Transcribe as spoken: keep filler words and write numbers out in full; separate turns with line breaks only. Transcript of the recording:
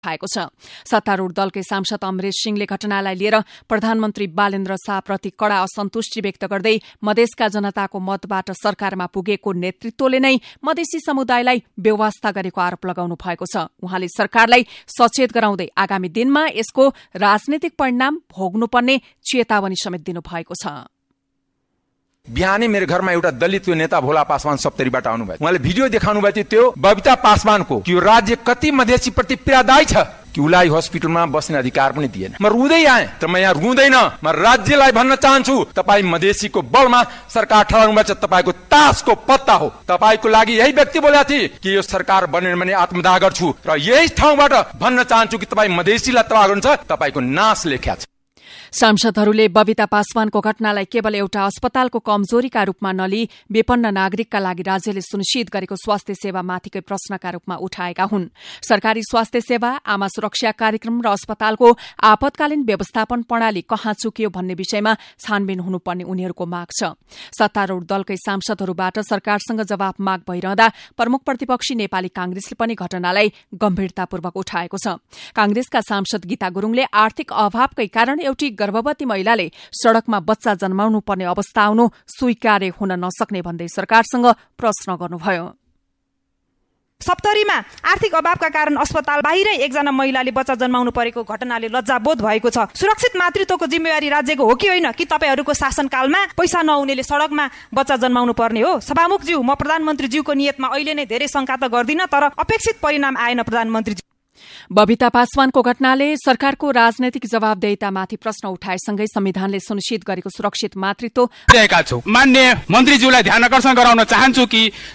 भएको छ। सत्तारूढ दलकै सांसद अमरेश सिंहले घटनालाई लिएर प्रधानमन्त्री बालेन्द्र शाहप्रति कड़ा असन्तुष्टि व्यक्त गर्दै मधेसका जनताको मतबाट सरकारमा पुगेको नेतृत्वले नै मधेसी समुदायलाई बेवास्ता गरेको आरोप लगाउनु भएको छ। उहाँले सरकारलाई सचेत गराउँदै आगामी दिनमा यसको राजनीतिक परिणाम भोग्नुपर्ने चेतावनी समेत दिनुभएको छ।
बिहानै मेरो घरमा एउटा दलित नेता भोला पासवान सप्तरीबाट आउनुभयो। उहाँले भिडियो देखाउनु भएको थियो त्यो बबिता पासवानको कि यो राज्य कति मधेसी प्रति पीडादायी छ कि उसलाई हस्पिटलमा बस्ने अधिकार पनि दिएन। म रुँदै आएँ तर म यहाँ रुँदैन। म राज्यलाई भन्न चाहन्छु तपाईँ मधेसीको बलमा सरकार ठहराउनु भएको छ, तपाईँको तासको पत्ता हो। तपाईँको लागि यही व्यक्ति बोलेको थिए कि यो सरकार बनेन भने आत्मदाह गर्छु र यही ठाउँबाट भन्न चाहन्छु कि तपाईँ मधेसीलाई तबाह गर्नुहुन्छ, तपाईँको नाश लेख्या छ।
सांसदहरूले बबिता पासवानको घटनालाई केवल एउटा अस्पतालको कमजोरीका रूपमा नलिई विपन्न नागरिकका लागि राज्यले सुनिश्चित गरेको स्वास्थ्य सेवामाथिकै प्रश्नका रूपमा उठाएका हुन्। सरकारी स्वास्थ्य सेवा, आमा सुरक्षा कार्यक्रम र अस्पतालको आपतकालीन व्यवस्थापन प्रणाली कहाँ चुकियो भन्ने विषयमा छानबिन हुनुपर्ने उनीहरूको माग छ। सत्तारूढ दलकै सांसदहरूबाट सरकारसँग जवाफ माग भइरहँदा प्रमुख प्रतिपक्षी नेपाली कांग्रेसले पनि घटनालाई गम्भीरतापूर्वक उठाएको छ। कांग्रेसका सांसद गीता गुरूङले आर्थिक अभावकै कारण एउटी गर्भवती महिलाले सड़कमा बच्चा जन्माउनु पर्ने अवस्था आउनु स्वीकार्य हुन नसक्ने भन्दै सरकारसँग प्रश्न गर्नुभयो।
सप्तरीमा आर्थिक अभावका कारण अस्पताल बाहिरै एकजना महिलाले बच्चा जन्माउनु परेको घटनाले लज्जाबोध भएको छ। सुरक्षित मातृत्वको जिम्मेवारी राज्यको हो कि होइन कि तपाईँहरूको शासनकालमा पैसा नहुनेले सड़कमा बच्चा जन्माउनु पर्ने हो? सभामुखज्यू, म प्रधानमन्त्रीज्यूको नियतमा अहिले नै धेरै शंका त गर्दिन, तर अपेक्षित परिणाम आएन प्रधानमन्त्रीज्यू।
बबिता पासवानको घटनाले सरकारको राजनैतिक जवाबदेहितामाथि प्रश्न उठाएसँगै संविधानले सुनिश्चित गरेको सुरक्षित मातृत्व
मान्य मन्त्रीज्यूलाई ध्यान आकर्षण गराउन चाहन्छु कि